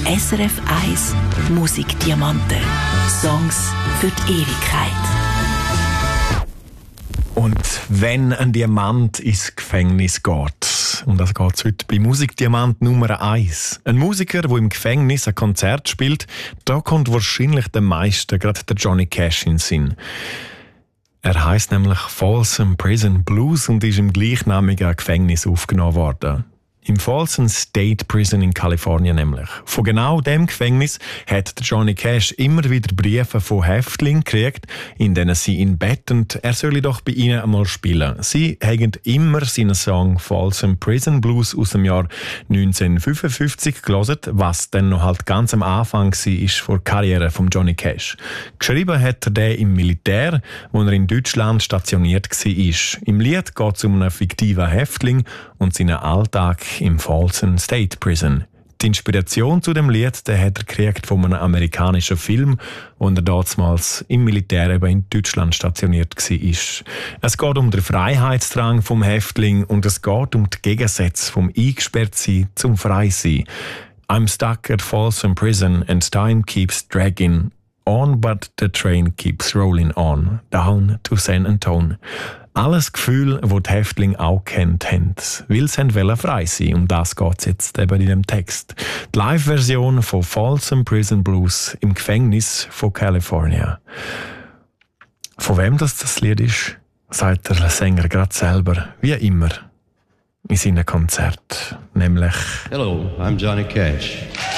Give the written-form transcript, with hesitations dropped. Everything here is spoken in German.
SRF 1 Musikdiamanten. Songs für die Ewigkeit. Und wenn ein Diamant ins Gefängnis geht, und das geht heute bei Musikdiamant Nummer 1. Ein Musiker, der im Gefängnis ein Konzert spielt, da kommt wahrscheinlich den meisten gerade der Johnny Cash in den Sinn. Er heisst nämlich Folsom Prison Blues und ist im gleichnamigen Gefängnis aufgenommen worden. Im Folsom State Prison in Kalifornien nämlich. Von genau dem Gefängnis hat Johnny Cash immer wieder Briefe von Häftlingen gekriegt, in denen sie ihn betten, er solle doch bei ihnen einmal spielen. Sie haben immer seinen Song Folsom Prison Blues aus dem Jahr 1955 gelesen, was dann noch halt ganz am Anfang war vor der Karriere von Johnny Cash. Geschrieben hat er den im Militär, wo er in Deutschland stationiert war. Im Lied geht es um einen fiktiven Häftling und seinen Alltag im Folsom State Prison. Die Inspiration zu dem Lied hat er gekriegt von einem amerikanischen Film, wo er damals im Militär eben in Deutschland stationiert war. Es geht um den Freiheitsdrang vom Häftling und es geht um die Gegensätze vom Eingesperrtsein zum Freisein. I'm stuck at Folsom Prison and time keeps dragging on, but the train keeps rolling on, down to San Antonio. Alles Gefühl, das die Häftlinge auch kennt haben, weil sie wollen frei sein. Um das geht es jetzt eben in dem Text. Die Live-Version von Folsom Prison Blues im Gefängnis von Kalifornien. Von wem das Lied ist, sagt der Sänger gerade selber, wie immer, in seinem Konzert. Nämlich... Hello, I'm Johnny Cash.